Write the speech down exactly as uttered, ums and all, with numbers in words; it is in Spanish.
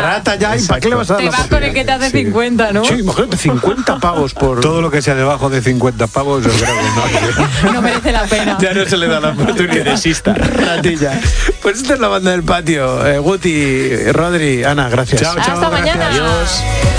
rata ya, ¿y para qué le vas a dar Te la vas posibilidad? con el que te hace Sí. cincuenta, ¿no? Sí, imagínate, cincuenta pavos por... Todo lo que sea debajo de cincuenta pavos, yo creo que no. No merece la pena. Ya no se le da la oportunidad. Desista. Ratilla. Pues esta es la banda del patio. Eh, Guti, Rodri, Ana, gracias. Chao, chao. Hasta mañana. gracias. Adiós.